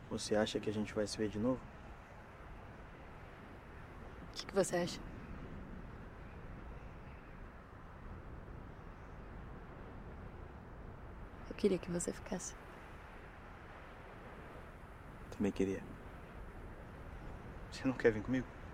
Você acha que a gente vai se ver de novo? O que você acha? Eu queria que você ficasse. Também queria. Você não quer vir comigo?